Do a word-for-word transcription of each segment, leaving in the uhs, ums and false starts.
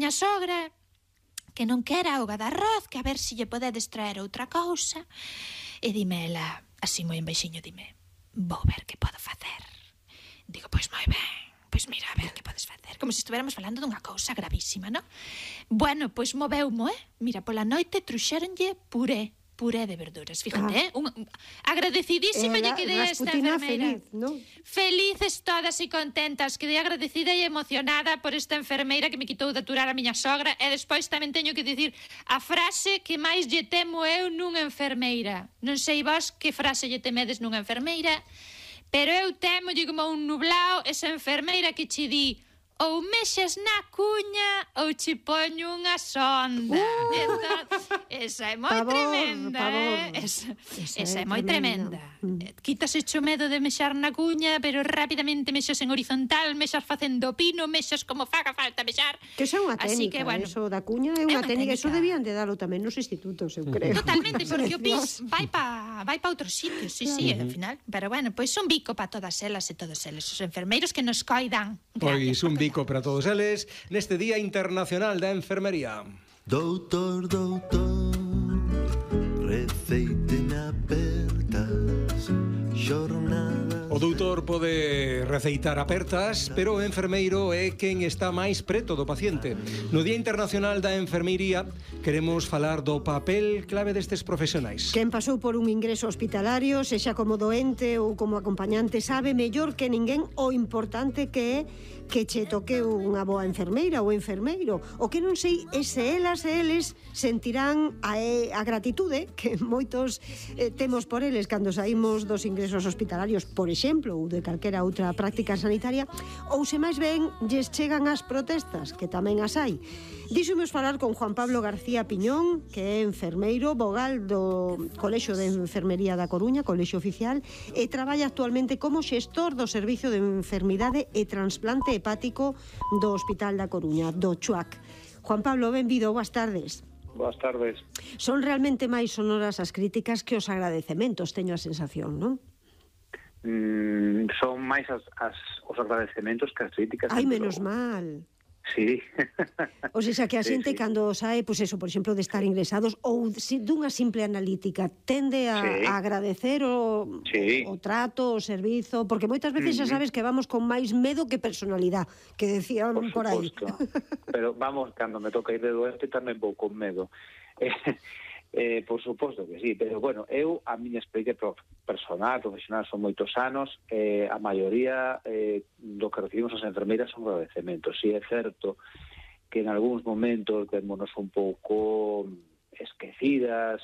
miña sogra que non quera auga de arroz, que a ver se lle podedes traer outra cousa. E dime ela, así moi en baixiño, dime, vou ver que podo facer. Digo, pois moi ben, pois mira, a ver que podes facer. Como se estuviéramos falando dunha cousa gravísima, non? Bueno, pois moveumo, eh? Mira, pola noite truxéronlle puré. Puré de verduras, fíjate, ah. eh? Un, agradecidísima lle quedei a esta enfermeira. Feliz, ¿no? Felices todas e contentas, quedei agradecida e emocionada por esta enfermeira que me quitou de aturar a miña sogra. E despois tamén teño que dicir a frase que máis lle temo eu nunha enfermeira. Non sei vos que frase lle temedes nunha enfermeira, pero eu temo lle como un nublao esa enfermeira que che di: ou mexes na cuña ou che poño unha sonda. Uh! Entón, esa é moi pavor, tremenda, pavor. eh? Esa, esa, esa é moi tremenda. tremenda. Mm. Quítase o medo de mexar na cuña, pero rapidamente mexas en horizontal, mexas facendo pino, mexas como faga falta mexar. Que xa é unha técnica, que, bueno, eso da cuña é unha técnica, eso debían de dalo tamén nos institutos, eu creo. Totalmente, porque o pis vai pa vai pa outros sitios, sí, sí, uh -huh. Al final. Pero bueno, pois un bico para todas elas e todos eles, os enfermeiros que nos coidan. Pois un bico para todos eles neste Día Internacional da Enfermería. Doutor, doutor, receite-me apertas, xornada. O doutor pode receitar apertas, pero o enfermeiro é quen está máis preto do paciente. No Día Internacional da Enfermería queremos falar do papel clave destes profesionais. Quen pasou por un ingreso hospitalario, sexa como doente ou como acompañante, sabe mellor que ninguén o importante que é que che toque unha boa enfermeira ou enfermeiro. O que non sei é se elas e eles sentirán a, a gratitude que moitos eh, temos por eles cando saímos dos ingresos hospitalarios, por exemplo, ou de calquera outra práctica sanitaria, ou se máis ben lles chegan as protestas, que tamén as hai. Díxomos falar con Juan Pablo García Piñón, que é enfermeiro, vogal do Colexio de Enfermería da Coruña, Colexio Oficial, e traballa actualmente como xestor do Servicio de Enfermidade e Transplante Hepático do Hospital da Coruña, do CHUAC. Juan Pablo, benvido, boas tardes. Boas tardes. Son realmente máis sonoras as críticas que os agradecementos, teño a sensación, non? Mm, son máis as, as, os agradecementos que as críticas. Ai, menos mal. Sí. O sea, que a xente sí, sí. cando sae, pois pues eso, por exemplo, de estar ingresados ou si, dunha simple analítica, tende a, sí. a agradecer o, sí. o, o trato, o servizo, porque moitas veces uh-huh. xa sabes que vamos con máis medo que personalidade, que decían por, por aí. Pero vamos, cando me toca ir de doente tamén vou con medo. Eh, eh, por suposto que sí, pero bueno, eu, a miña experiencia personal, profesional, son moitos anos, eh, a maioría eh, do que recibimos as enfermeiras son agradecementos. Si é certo que en algúns momentos vémonos un pouco esquecidas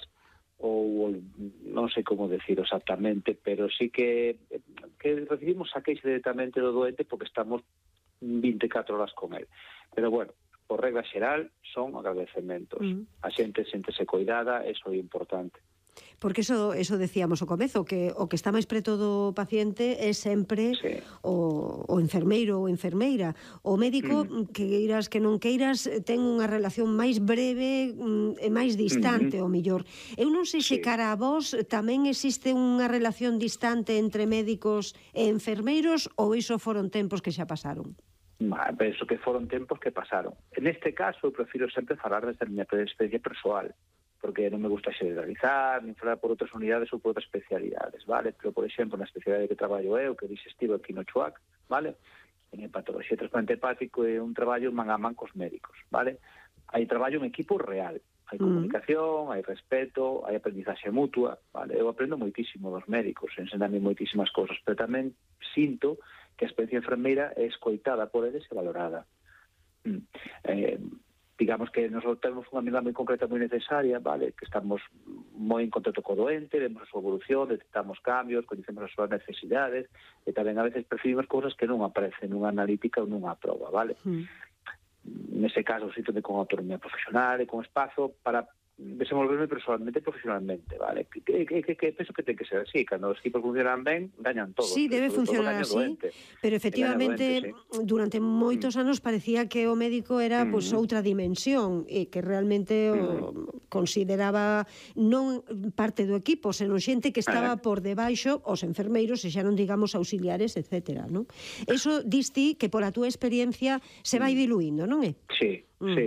ou non sei como decir exactamente, pero sí que, que recibimos a queixa directamente do doente porque estamos vinte e catro horas con el. Pero bueno, por regla xeral, son agradecementos. Mm. A xente séntese coidada, eso é importante. Porque eso eso decíamos ao comezo, que o que está máis preto do paciente é sempre sí. o, o enfermeiro ou enfermeira. O médico, mm. que queiras que non queiras, ten unha relación máis breve e máis distante, mm-hmm. o mellor. Eu non sei se sí. cara a vos tamén existe unha relación distante entre médicos e enfermeiros ou iso foron tempos que xa pasaron? Penso que foron tempos que pasaron. En este caso, eu prefiro sempre falar desde a miña experiencia persoal, porque non me gusta generalizar, nin falar por outras unidades ou por outras especialidades, vale? Pero, por exemplo, na especialidade que traballo eu, que é digestivo aquí no CHUAC, vale? En hepatología e trasplante hepático é un traballo man a man cos médicos, vale? Hai traballo en equipo real, hai comunicación, hai respeto, hai aprendizaxe mutua, vale? Eu aprendo moitísimo dos médicos, ensiname moitísimas cousas, pero tamén sinto que a experiencia enfermeira é escoitada por eles e valorada. Mm. Eh, digamos que nos temos unha mirada moi concreta, moi necesaria, vale, que estamos moi en contacto co doente, vemos a súa evolución, detectamos cambios, coñecemos as súas necesidades, e tamén a veces percibimos cousas que non aparecen nunha analítica ou nunha proba, vale? Mm. Nese caso, síntome con autonomía profesional e con espazo para desenvolverme personalmente e profesionalmente, vale? Que, que, que, que penso que ten que ser así, cando os equipos funcionan ben, gañan todos. Sí, debe funcionar así, doente, pero efectivamente doente, sí. durante moitos anos parecía que o médico era mm. pues, outra dimensión e que realmente mm. o, consideraba non parte do equipo, senón xente que estaba ah. por debaixo, os enfermeiros, e xa non digamos auxiliares, etcétera, non? Eso diste que por a túa experiencia se vai diluindo, non é? Sí.